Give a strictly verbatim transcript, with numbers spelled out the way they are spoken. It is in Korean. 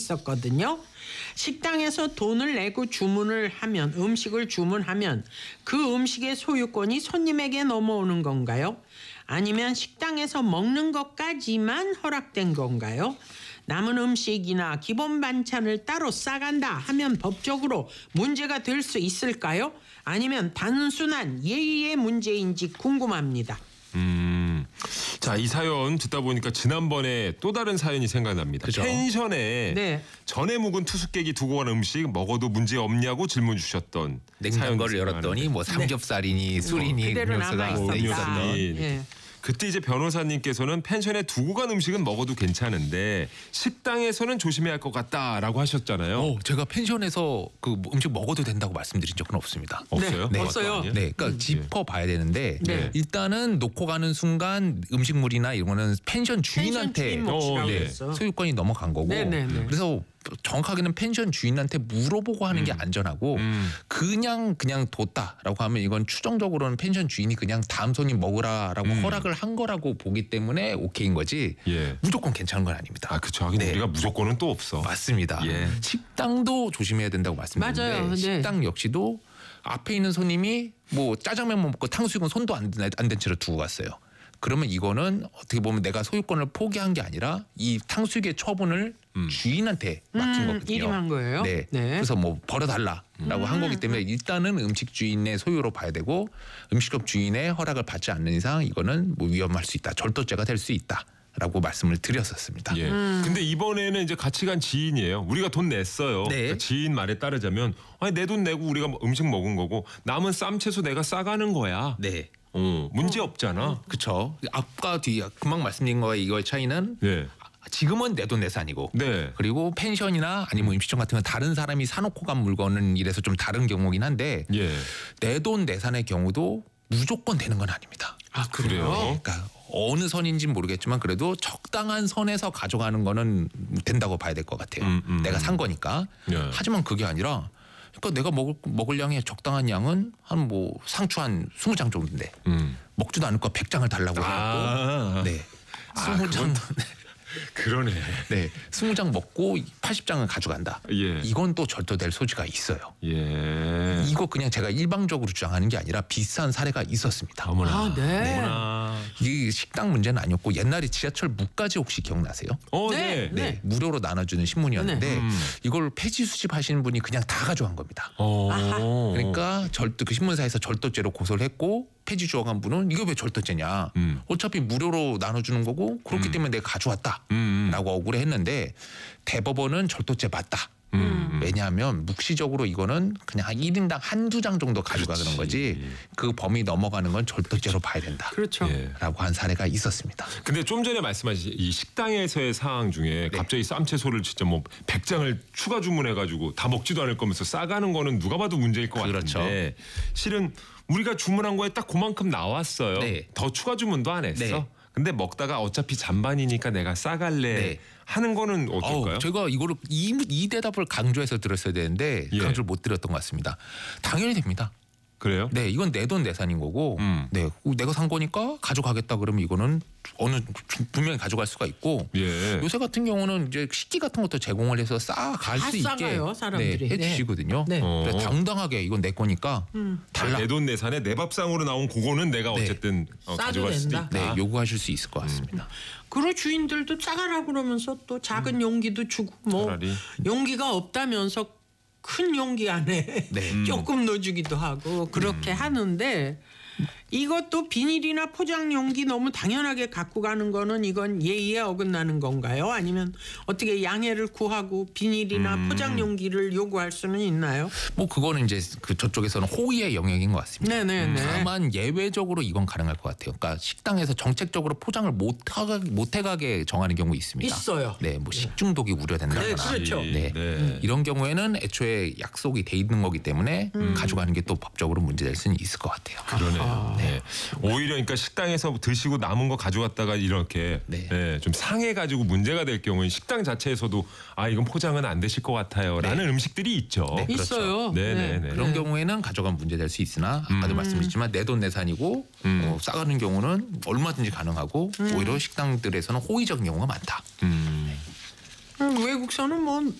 있었거든요. 식당에서 돈을 내고 주문을 하면 음식을 주문하면 그 음식의 소유권이 손님에게 넘어오는 건가요? 아니면 식당에서 먹는 것까지만 허락된 건가요? 남은 음식이나 기본 반찬을 따로 싸간다 하면 법적으로 문제가 될 수 있을까요? 아니면 단순한 예의의 문제인지 궁금합니다. 음, 자, 이 사연 듣다 보니까 지난번에 또 다른 사연이 생각납니다. 그죠? 펜션에 네. 전에 묵은 투숙객이 두고 간 음식 먹어도 문제 없냐고 질문 주셨던 냉장고를 사연 열었더니 뭐 삼겹살이니 술이니 그대로 음료수가 남아 뭐 있었다. 음료수니. 예. 그때 이제 변호사님께서는 펜션에 두고 간 음식은 먹어도 괜찮은데 식당에서는 조심해야 할 것 같다라고 하셨잖아요. 어, 제가 펜션에서 그 음식 먹어도 된다고 말씀드린 적은 없습니다. 없어요? 네, 그것도 없어요. 아니에요? 네, 그러니까 짚어봐야 되는데 네. 일단은 놓고 가는 순간 음식물이나 이런 거는 펜션 주인한테 펜션 주인 몫이라고 어, 네. 했어. 소유권이 넘어간 거고 네, 네, 네. 그래서 정확하게는 펜션 주인한테 물어보고 하는 게 안전하고 음. 그냥 그냥 뒀다라고 하면 이건 추정적으로는 펜션 주인이 그냥 다음 손님 먹으라라고 음. 허락을 한 거라고 보기 때문에 오케이인 거지 예. 무조건 괜찮은 건 아닙니다. 아, 그쵸. 하긴 네. 우리가 무조건은 또 없어. 맞습니다. 예. 식당도 조심해야 된다고 말씀드렸는데 맞아요. 네. 식당 역시도 앞에 있는 손님이 뭐 짜장면만 먹고 탕수육은 손도 안 된 채로 두고 갔어요. 그러면 이거는 어떻게 보면 내가 소유권을 포기한 게 아니라 이 탕수육의 처분을 음. 주인한테 맡긴 음, 거거든요. 일임한 거예요? 네. 네. 그래서 뭐 버려달라라고 음. 한 거기 때문에 일단은 음식 주인의 소유로 봐야 되고 음식점 주인의 허락을 받지 않는 이상 이거는 뭐 위험할 수 있다. 절도죄가 될 수 있다. 라고 말씀을 드렸었습니다. 예. 근데 이번에는 이제 같이 간 지인이에요. 우리가 돈 냈어요. 네. 그러니까 지인 말에 따르자면 아니 내 돈 내고 우리가 음식 먹은 거고 남은 쌈 채소 내가 싸가는 거야. 네. 어, 문제 없잖아. 그렇죠. 앞과 뒤 금방 말씀드린 거와 이거의 차이는 네. 지금은 내돈내산이고 네. 그리고 펜션이나 아니면 음식점 같은 건 다른 사람이 사놓고 간 물건은 이래서 좀 다른 경우긴 한데 예. 내돈내산의 경우도 무조건 되는 건 아닙니다. 아, 그래요? 그래요? 그러니까 어느 선인지는 모르겠지만 그래도 적당한 선에서 가져가는 거는 된다고 봐야 될 것 같아요. 음, 음, 내가 산 음. 거니까. 예. 하지만 그게 아니라 그러니까 내가 먹을 먹을 양의 적당한 양은 한 뭐 상추 한 스무 장 정도인데 음. 먹지도 않을 거 백 장을 달라고 해갖고 아. 네. 아, 스무 장 그러네. 네. 스무 장 먹고 팔십 장을 가져간다. 예. 이건 또 절도될 소지가 있어요. 예. 이거 그냥 제가 일방적으로 주장하는 게 아니라 비슷한 사례가 있었습니다. 어머나. 아, 네. 어머나. 이 식당 문제는 아니었고 옛날에 지하철 무까지 혹시 기억나세요? 어, 네. 네. 네. 네. 무료로 나눠주는 신문이었는데 네. 음. 이걸 폐지 수집하시는 분이 그냥 다 가져간 겁니다. 어. 그러니까 절도 그 신문사에서 절도죄로 고소를 했고 폐지 주어간 분은 이거 왜 절도죄냐? 음. 어차피 무료로 나눠주는 거고 그렇기 음. 때문에 내가 가져왔다. 음. 라고 억울해했는데 대법원은 절도죄 맞다. 음. 왜냐하면 묵시적으로 이거는 그냥 한 일 인당 한두 장 정도 가져가는 그렇지. 거지 그 범위 넘어가는 건 절도죄로 봐야 된다. 그렇죠. 예. 라고 한 사례가 있었습니다. 근데 좀 전에 말씀하신 이 식당에서의 상황 중에 네. 갑자기 쌈채소를 진짜 뭐 백 장을 추가 주문해가지고 다 먹지도 않을 거면서 싸가는 거는 누가 봐도 문제일 것 그렇죠. 같은데 실은 우리가 주문한 거에 딱 그만큼 나왔어요. 네. 더 추가 주문도 안 했어. 네. 근데 먹다가 어차피 잔반이니까 내가 싸갈래 네. 하는 거는 어떨까요? 어우, 제가 이거를 이, 이 대답을 강조해서 들었어야 되는데 예. 강조를 못 드렸던 것 같습니다. 당연히 됩니다. 그래요? 네, 이건 내 돈 내산인 거고, 음. 네, 내가 산 거니까 가져가겠다 그러면 이거는 어느 분명히 가져갈 수가 있고, 예. 요새 같은 경우는 이제 식기 같은 것도 제공을 해서 싸갈 다 수 있게 싸가요, 사람들이. 네, 해주시거든요. 네. 어. 그래서 당당하게 이건 내 거니까 음. 달라. 내돈 내산에 내 밥상으로 나온 그거는 내가 네. 어쨌든 어, 싸도 가져갈 수도 된다. 있다. 네, 요구하실 수 있을 것 같습니다. 그리고 주인들도 싸가라 그러면서 또 작은 용기도 주고 뭐 차라리. 용기가 없다면서 큰 용기 안에 네. 조금 넣어주기도 하고 그렇게 하는데 이것도 비닐이나 포장 용기 너무 당연하게 갖고 가는 거는 이건 예의에 어긋나는 건가요? 아니면 어떻게 양해를 구하고 비닐이나 음. 포장 용기를 요구할 수는 있나요? 뭐 그거는 이제 그 저쪽에서는 호의의 영역인 것 같습니다. 네네네. 다만 예외적으로 이건 가능할 것 같아요. 그러니까 식당에서 정책적으로 포장을 못하게 못해가게 정하는 경우 있습니다. 있어요. 네, 뭐 식중독이 우려된다거나. 네, 그렇죠. 네. 네. 이런 경우에는 애초에 약속이 돼 있는 거기 때문에 가져가는 게 또 법적으로 문제될 수는 있을 것 같아요. 그러네요. 네. 오히려 그러니까 식당에서 드시고 남은 거 가져갔다가 이렇게 네. 네, 좀 상해가지고 문제가 될 경우에 식당 자체에서도 아 이건 포장은 안 되실 것 같아요라는 음식들이 있죠. 네, 그렇죠. 있어요. 네, 네, 네. 그런 경우에는 가져가면 문제될 수 있으나 아까도 말씀드렸지만 내돈내산이고 음. 어, 싸가는 경우는 얼마든지 가능하고 오히려 식당들에서는 호의적인 경우가 많다. 음. 음, 외국서는 뭐